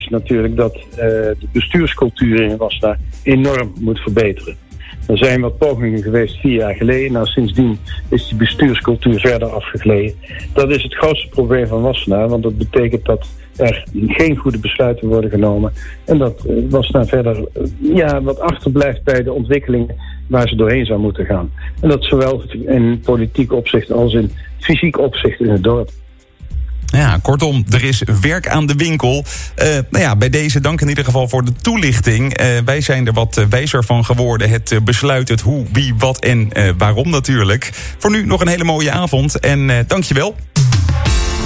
is natuurlijk dat de bestuurscultuur in Wassenaar enorm moet verbeteren. Er zijn wat pogingen geweest 4 jaar geleden. Nou, sindsdien is die bestuurscultuur verder afgegleden. Dat is het grootste probleem van Wassenaar, want dat betekent dat er geen goede besluiten worden genomen. En dat Wassenaar verder wat achterblijft bij de ontwikkelingen waar ze doorheen zou moeten gaan. En dat zowel in politiek opzicht als in fysiek opzicht in het dorp. Ja, kortom, er is werk aan de winkel. Bij deze dank in ieder geval voor de toelichting. Wij zijn er wat wijzer van geworden. Het besluit, het hoe, wie, wat en waarom natuurlijk. Voor nu nog een hele mooie avond en dankjewel.